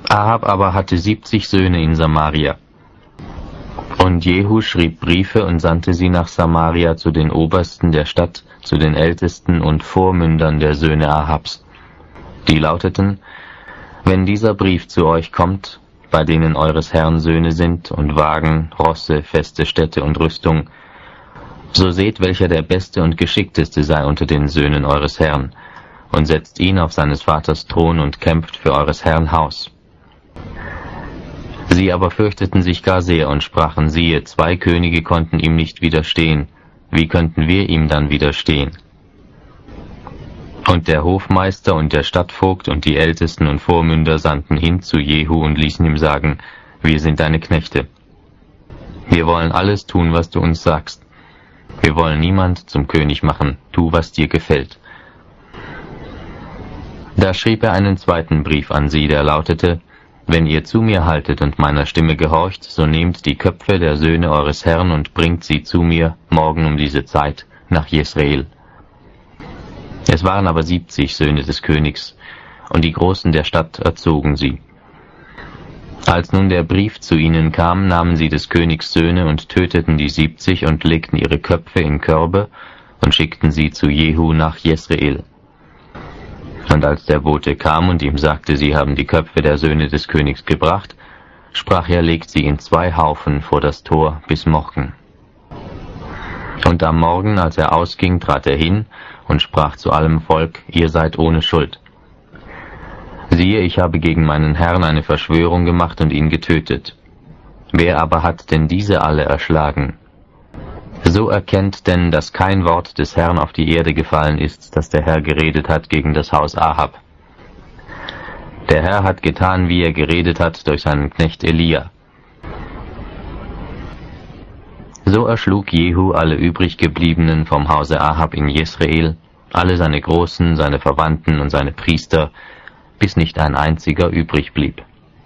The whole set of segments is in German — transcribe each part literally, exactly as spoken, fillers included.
Ahab aber hatte siebzig Söhne in Samaria. Und Jehu schrieb Briefe und sandte sie nach Samaria zu den Obersten der Stadt, zu den Ältesten und Vormündern der Söhne Ahabs. Die lauteten: Wenn dieser Brief zu euch kommt, bei denen eures Herrn Söhne sind, und Wagen, Rosse, feste Städte und Rüstung, so seht, welcher der Beste und Geschickteste sei unter den Söhnen eures Herrn, und setzt ihn auf seines Vaters Thron und kämpft für eures Herrn Haus. Sie aber fürchteten sich gar sehr und sprachen, siehe, zwei Könige konnten ihm nicht widerstehen, wie könnten wir ihm dann widerstehen? Und der Hofmeister und der Stadtvogt und die Ältesten und Vormünder sandten hin zu Jehu und ließen ihm sagen: Wir sind deine Knechte. Wir wollen alles tun, was du uns sagst. Wir wollen niemand zum König machen, tu, was dir gefällt. Da schrieb er einen zweiten Brief an sie, der lautete: Wenn ihr zu mir haltet und meiner Stimme gehorcht, so nehmt die Köpfe der Söhne eures Herrn und bringt sie zu mir, morgen um diese Zeit, nach Jesrael. Es waren aber siebzig Söhne des Königs, und die Großen der Stadt erzogen sie. Als nun der Brief zu ihnen kam, nahmen sie des Königs Söhne und töteten die siebzig und legten ihre Köpfe in Körbe und schickten sie zu Jehu nach Jesrael. Und als der Bote kam und ihm sagte, sie haben die Köpfe der Söhne des Königs gebracht, sprach er, legt sie in zwei Haufen vor das Tor bis morgen. Und am Morgen, als er ausging, trat er hin und sprach zu allem Volk: Ihr seid ohne Schuld. Siehe, ich habe gegen meinen Herrn eine Verschwörung gemacht und ihn getötet. Wer aber hat denn diese alle erschlagen? So erkennt denn, dass kein Wort des Herrn auf die Erde gefallen ist, das der Herr geredet hat gegen das Haus Ahab. Der Herr hat getan, wie er geredet hat durch seinen Knecht Elia. So erschlug Jehu alle übriggebliebenen vom Hause Ahab in Jesrael, alle seine Großen, seine Verwandten und seine Priester, bis nicht ein einziger übrig blieb.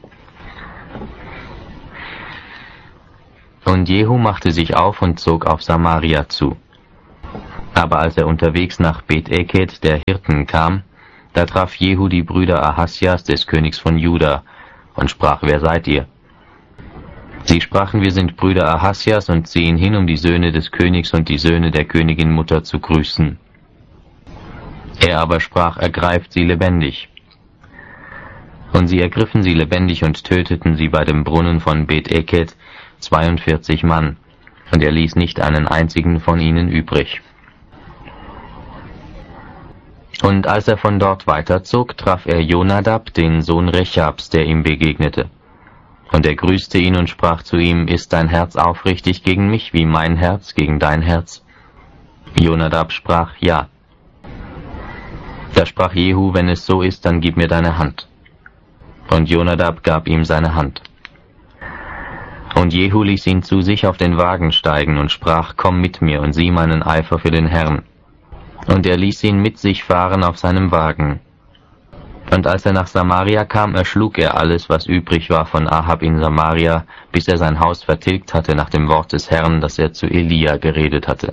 Und Jehu machte sich auf und zog auf Samaria zu. Aber als er unterwegs nach Bet-Eked der Hirten kam, da traf Jehu die Brüder Ahasjas des Königs von Juda und sprach: Wer seid ihr? Sie sprachen: Wir sind Brüder Ahasjas und ziehen hin, um die Söhne des Königs und die Söhne der Königin Mutter zu grüßen. Er aber sprach: Ergreift sie lebendig. Und sie ergriffen sie lebendig und töteten sie bei dem Brunnen von Bet-Eked, zweiundvierzig Mann, und er ließ nicht einen einzigen von ihnen übrig. Und als er von dort weiterzog, traf er Jonadab, den Sohn Rechabs, der ihm begegnete. Und er grüßte ihn und sprach zu ihm: Ist dein Herz aufrichtig gegen mich, wie mein Herz gegen dein Herz? Jonadab sprach: Ja. Da sprach Jehu: Wenn es so ist, dann gib mir deine Hand. Und Jonadab gab ihm seine Hand. Und Jehu ließ ihn zu sich auf den Wagen steigen und sprach: Komm mit mir und sieh meinen Eifer für den Herrn. Und er ließ ihn mit sich fahren auf seinem Wagen. Und als er nach Samaria kam, erschlug er alles, was übrig war von Ahab in Samaria, bis er sein Haus vertilgt hatte nach dem Wort des Herrn, das er zu Elia geredet hatte.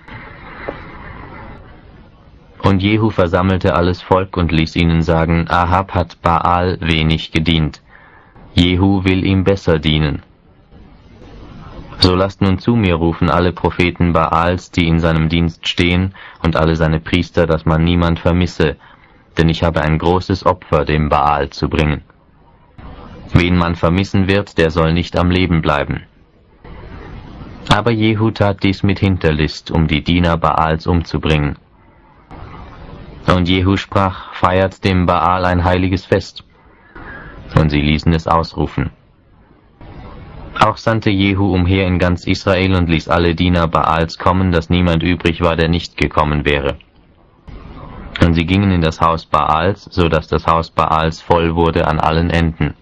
Und Jehu versammelte alles Volk und ließ ihnen sagen: Ahab hat Baal wenig gedient. Jehu will ihm besser dienen. So lasst nun zu mir rufen alle Propheten Baals, die in seinem Dienst stehen, und alle seine Priester, dass man niemand vermisse, denn ich habe ein großes Opfer dem Baal zu bringen. Wen man vermissen wird, der soll nicht am Leben bleiben. Aber Jehu tat dies mit Hinterlist, um die Diener Baals umzubringen. Und Jehu sprach: Feiert dem Baal ein heiliges Fest. Und sie ließen es ausrufen. Auch sandte Jehu umher in ganz Israel und ließ alle Diener Baals kommen, dass niemand übrig war, der nicht gekommen wäre. Und sie gingen in das Haus Baals, so dass das Haus Baals voll wurde an allen Enden.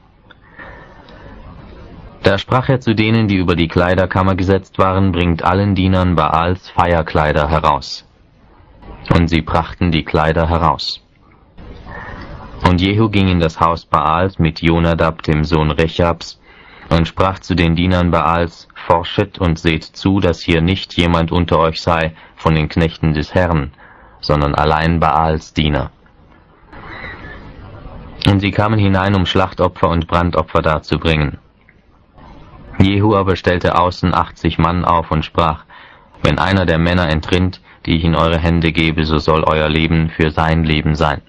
Da sprach er zu denen, die über die Kleiderkammer gesetzt waren: Bringt allen Dienern Baals Feierkleider heraus. Und sie brachten die Kleider heraus. Und Jehu ging in das Haus Baals mit Jonadab, dem Sohn Rechabs, und sprach zu den Dienern Baals: Forschet und seht zu, dass hier nicht jemand unter euch sei von den Knechten des Herrn, sondern allein Baals Diener. Und sie kamen hinein, um Schlachtopfer und Brandopfer darzubringen. Jehu aber stellte außen achtzig Mann auf und sprach: Wenn einer der Männer entrinnt, die ich in eure Hände gebe, so soll euer Leben für sein Leben sein.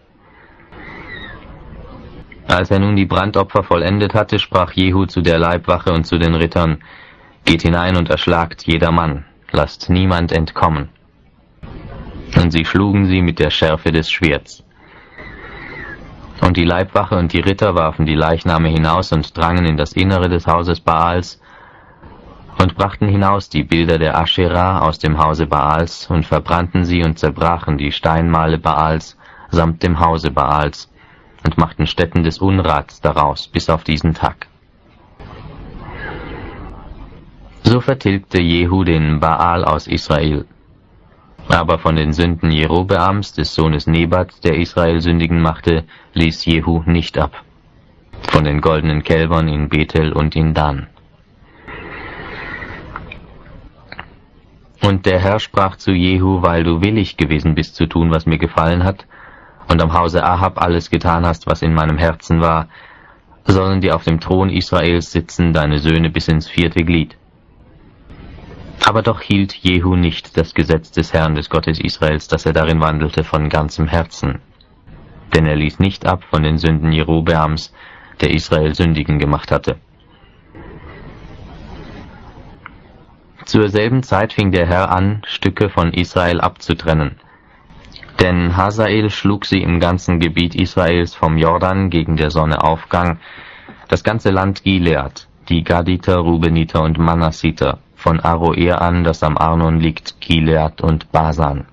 Als er nun die Brandopfer vollendet hatte, sprach Jehu zu der Leibwache und zu den Rittern: Geht hinein und erschlagt jedermann, lasst niemand entkommen. Und sie schlugen sie mit der Schärfe des Schwerts. Und die Leibwache und die Ritter warfen die Leichname hinaus und drangen in das Innere des Hauses Baals und brachten hinaus die Bilder der Aschera aus dem Hause Baals und verbrannten sie und zerbrachen die Steinmale Baals samt dem Hause Baals und machten Stätten des Unrats daraus bis auf diesen Tag. So vertilgte Jehu den Baal aus Israel. Aber von den Sünden Jerobeams, des Sohnes Nebat, der Israel sündigen machte, ließ Jehu nicht ab. Von den goldenen Kälbern in Bethel und in Dan. Und der Herr sprach zu Jehu: Weil du willig gewesen bist zu tun, was mir gefallen hat, und am Hause Ahab alles getan hast, was in meinem Herzen war, sollen dir auf dem Thron Israels sitzen deine Söhne bis ins vierte Glied. Aber doch hielt Jehu nicht das Gesetz des Herrn, des Gottes Israels, dass er darin wandelte von ganzem Herzen. Denn er ließ nicht ab von den Sünden Jerobeams, der Israel sündigen gemacht hatte. Zur selben Zeit fing der Herr an, Stücke von Israel abzutrennen. Denn Hazael schlug sie im ganzen Gebiet Israels vom Jordan gegen der Sonne Aufgang, das ganze Land Gilead, die Gaditer, Rubeniter und Manassiter, von Aroer an, das am Arnon liegt, Gilead und Basan.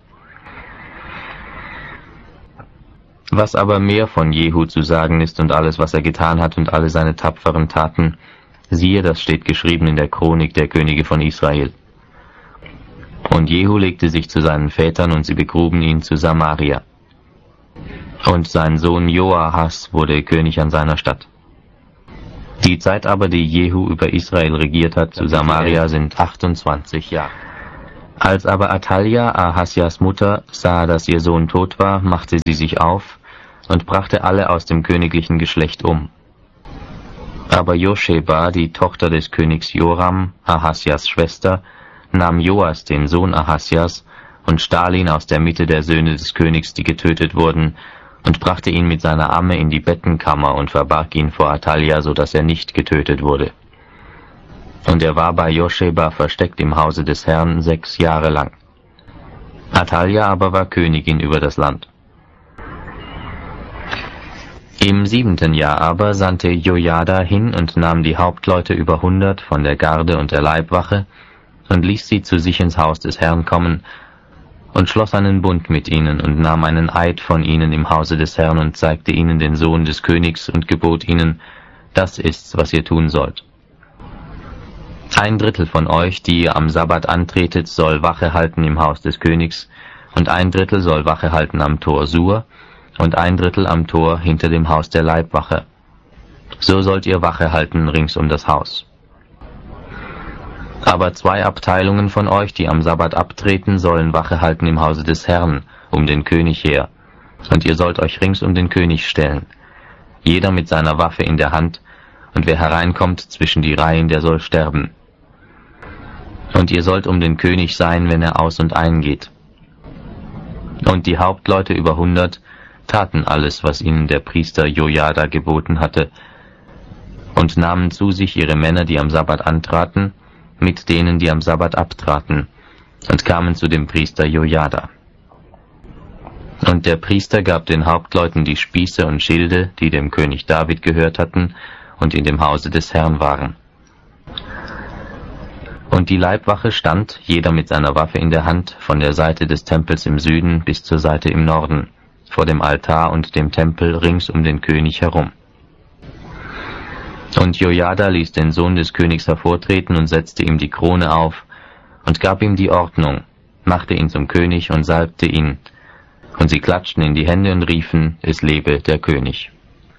Was aber mehr von Jehu zu sagen ist und alles, was er getan hat und alle seine tapferen Taten, siehe, das steht geschrieben in der Chronik der Könige von Israel. Und Jehu legte sich zu seinen Vätern, und sie begruben ihn zu Samaria. Und sein Sohn Joahas wurde König an seiner Stadt. Die Zeit aber, die Jehu über Israel regiert hat, zu Samaria, sind achtundzwanzig Jahre. Als aber Athalja, Ahasjas Mutter, sah, dass ihr Sohn tot war, machte sie sich auf und brachte alle aus dem königlichen Geschlecht um. Aber Joscheba, die Tochter des Königs Joram, Ahasjas Schwester, nahm Joas, den Sohn Ahasjas, und stahl ihn aus der Mitte der Söhne des Königs, die getötet wurden, und brachte ihn mit seiner Amme in die Bettenkammer und verbarg ihn vor Athalja, so dass er nicht getötet wurde. Und er war bei Joscheba versteckt im Hause des Herrn sechs Jahre lang. Athalja aber war Königin über das Land. Im siebenten Jahr aber sandte Jojada hin und nahm die Hauptleute über hundert von der Garde und der Leibwache und ließ sie zu sich ins Haus des Herrn kommen und schloss einen Bund mit ihnen und nahm einen Eid von ihnen im Hause des Herrn und zeigte ihnen den Sohn des Königs und gebot ihnen: Das ist's, was ihr tun sollt. Ein Drittel von euch, die ihr am Sabbat antretet, soll Wache halten im Haus des Königs, und ein Drittel soll Wache halten am Tor Sur, und ein Drittel am Tor hinter dem Haus der Leibwache. So sollt ihr Wache halten rings um das Haus. Aber zwei Abteilungen von euch, die am Sabbat abtreten, sollen Wache halten im Hause des Herrn, um den König her, und ihr sollt euch rings um den König stellen, jeder mit seiner Waffe in der Hand, und wer hereinkommt zwischen die Reihen, der soll sterben. Und ihr sollt um den König sein, wenn er aus und eingeht. Und die Hauptleute über hundert taten alles, was ihnen der Priester Jojada geboten hatte, und nahmen zu sich ihre Männer, die am Sabbat antraten, mit denen, die am Sabbat abtraten, und kamen zu dem Priester Jojada. Und der Priester gab den Hauptleuten die Spieße und Schilde, die dem König David gehört hatten und in dem Hause des Herrn waren. Und die Leibwache stand, jeder mit seiner Waffe in der Hand, von der Seite des Tempels im Süden bis zur Seite im Norden, vor dem Altar und dem Tempel rings um den König herum. Und Jojada ließ den Sohn des Königs hervortreten und setzte ihm die Krone auf und gab ihm die Ordnung, machte ihn zum König und salbte ihn. Und sie klatschten in die Hände und riefen: Es lebe der König.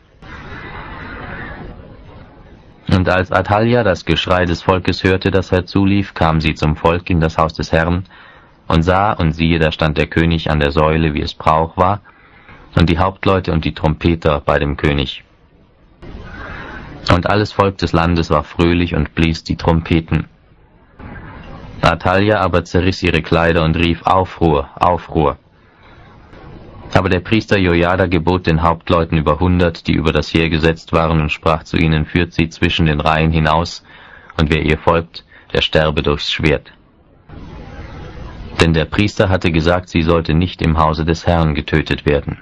Und als Athalja das Geschrei des Volkes hörte, das herzulief, kam sie zum Volk in das Haus des Herrn und sah, und siehe, da stand der König an der Säule, wie es Brauch war, und die Hauptleute und die Trompeter bei dem König. Und alles Volk des Landes war fröhlich und blies die Trompeten. Athalja aber zerriss ihre Kleider und rief: Aufruhr, Aufruhr! Aber der Priester Jojada gebot den Hauptleuten über hundert, die über das Heer gesetzt waren, und sprach zu ihnen: Führt sie zwischen den Reihen hinaus, und wer ihr folgt, der sterbe durchs Schwert. Denn der Priester hatte gesagt, sie sollte nicht im Hause des Herrn getötet werden.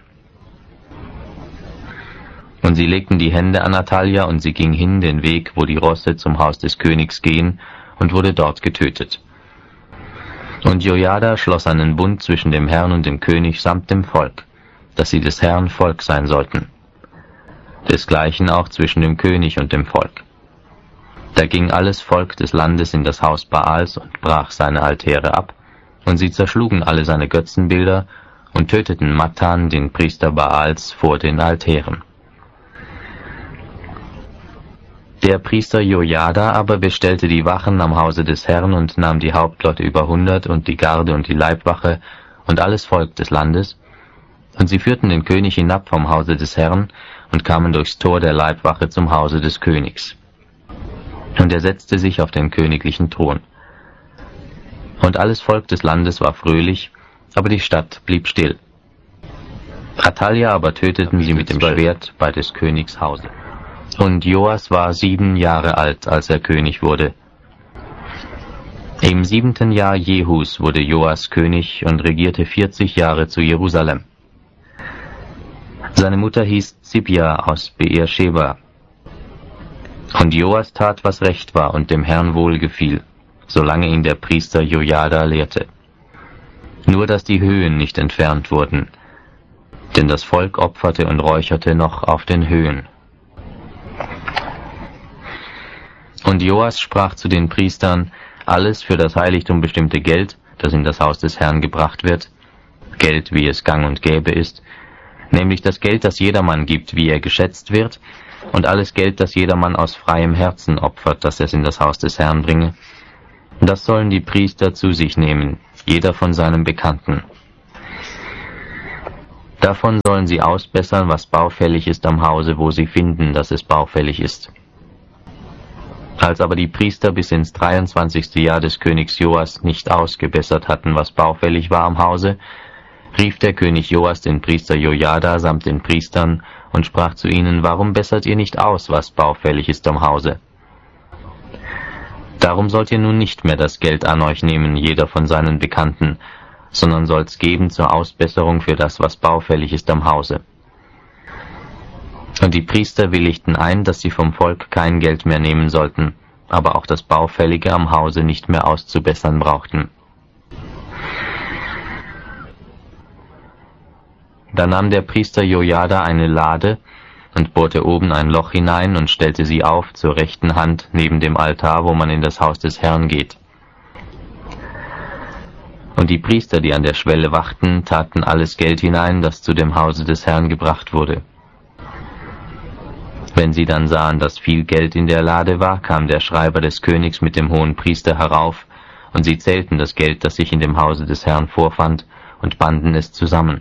Und sie legten die Hände an Athalja, und sie ging hin den Weg, wo die Rosse zum Haus des Königs gehen, und wurde dort getötet. Und Jojada schloss einen Bund zwischen dem Herrn und dem König samt dem Volk, dass sie des Herrn Volk sein sollten. Desgleichen auch zwischen dem König und dem Volk. Da ging alles Volk des Landes in das Haus Baals und brach seine Altäre ab, und sie zerschlugen alle seine Götzenbilder und töteten Mattan, den Priester Baals, vor den Altären. Der Priester Jojada aber bestellte die Wachen am Hause des Herrn und nahm die Hauptleute über hundert und die Garde und die Leibwache und alles Volk des Landes, und sie führten den König hinab vom Hause des Herrn und kamen durchs Tor der Leibwache zum Hause des Königs. Und er setzte sich auf den königlichen Thron. Und alles Volk des Landes war fröhlich, aber die Stadt blieb still. Athalja aber töteten sie mit dem Schwert bei des Königs Hause. Und Joas war sieben Jahre alt, als er König wurde. Im siebenten Jahr Jehus wurde Joas König und regierte vierzig Jahre zu Jerusalem. Seine Mutter hieß Zibja aus Beersheba. Und Joas tat, was recht war und dem Herrn wohlgefiel, solange ihn der Priester Jojada lehrte. Nur dass die Höhen nicht entfernt wurden, denn das Volk opferte und räucherte noch auf den Höhen. Und Joas sprach zu den Priestern: Alles für das Heiligtum bestimmte Geld, das in das Haus des Herrn gebracht wird, Geld, wie es gang und gäbe ist, nämlich das Geld, das jedermann gibt, wie er geschätzt wird, und alles Geld, das jedermann aus freiem Herzen opfert, dass er es in das Haus des Herrn bringe, das sollen die Priester zu sich nehmen, jeder von seinem Bekannten. Davon sollen sie ausbessern, was baufällig ist am Hause, wo sie finden, dass es baufällig ist. Als aber die Priester bis ins dreiundzwanzigste Jahr des Königs Joas nicht ausgebessert hatten, was baufällig war am Hause, rief der König Joas den Priester Jojada samt den Priestern und sprach zu ihnen: Warum bessert ihr nicht aus, was baufällig ist am Hause? Darum sollt ihr nun nicht mehr das Geld an euch nehmen, jeder von seinen Bekannten, sondern sollt's geben zur Ausbesserung für das, was baufällig ist am Hause. Und die Priester willigten ein, dass sie vom Volk kein Geld mehr nehmen sollten, aber auch das Baufällige am Hause nicht mehr auszubessern brauchten. Da nahm der Priester Jojada eine Lade und bohrte oben ein Loch hinein und stellte sie auf zur rechten Hand neben dem Altar, wo man in das Haus des Herrn geht. Und die Priester, die an der Schwelle wachten, taten alles Geld hinein, das zu dem Hause des Herrn gebracht wurde. Wenn sie dann sahen, dass viel Geld in der Lade war, kam der Schreiber des Königs mit dem hohen Priester herauf, und sie zählten das Geld, das sich in dem Hause des Herrn vorfand, und banden es zusammen.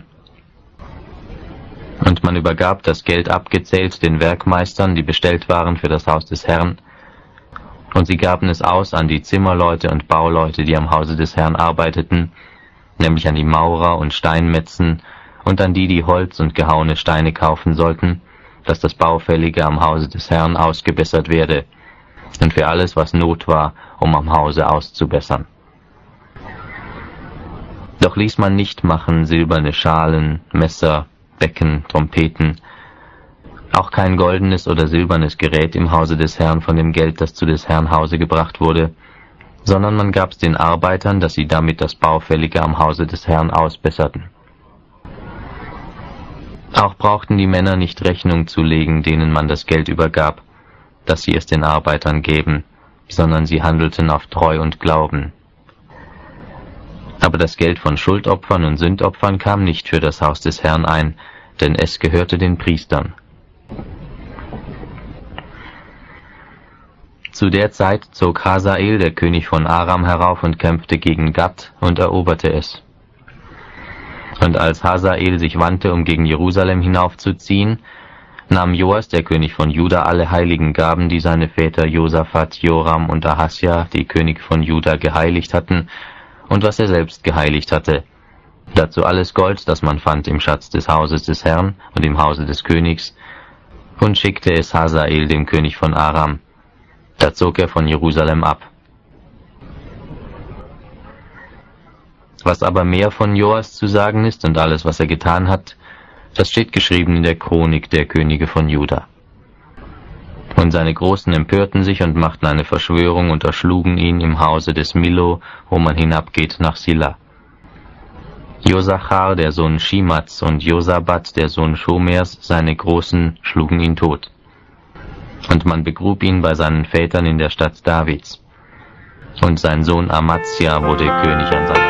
Und man übergab das Geld abgezählt den Werkmeistern, die bestellt waren für das Haus des Herrn, und sie gaben es aus an die Zimmerleute und Bauleute, die am Hause des Herrn arbeiteten, nämlich an die Maurer und Steinmetzen und an die, die Holz und gehauene Steine kaufen sollten, dass das Baufällige am Hause des Herrn ausgebessert werde, und für alles, was Not war, um am Hause auszubessern. Doch ließ man nicht machen silberne Schalen, Messer, Becken, Trompeten, auch kein goldenes oder silbernes Gerät im Hause des Herrn von dem Geld, das zu des Herrn Hause gebracht wurde, sondern man gab's den Arbeitern, dass sie damit das Baufällige am Hause des Herrn ausbesserten. Auch brauchten die Männer nicht Rechnung zu legen, denen man das Geld übergab, dass sie es den Arbeitern geben, sondern sie handelten auf Treu und Glauben. Aber das Geld von Schuldopfern und Sündopfern kam nicht für das Haus des Herrn ein, denn es gehörte den Priestern. Zu der Zeit zog Hazael, der König von Aram, herauf und kämpfte gegen Gat und eroberte es. Und als Hasael sich wandte, um gegen Jerusalem hinaufzuziehen, nahm Joas, der König von Juda, alle heiligen Gaben, die seine Väter Josaphat, Joram und Ahasja, die König von Juda, geheiligt hatten, und was er selbst geheiligt hatte, dazu alles Gold, das man fand im Schatz des Hauses des Herrn und im Hause des Königs, und schickte es Hasael, dem König von Aram. Da zog er von Jerusalem ab. Was aber mehr von Joas zu sagen ist und alles, was er getan hat, das steht geschrieben in der Chronik der Könige von Juda. Und seine Großen empörten sich und machten eine Verschwörung und erschlugen ihn im Hause des Millo, wo man hinabgeht nach Silla. Josachar, der Sohn Schimats, und Josabat, der Sohn Schomers, seine Großen, schlugen ihn tot. Und man begrub ihn bei seinen Vätern in der Stadt Davids. Und sein Sohn Amazia wurde König an seiner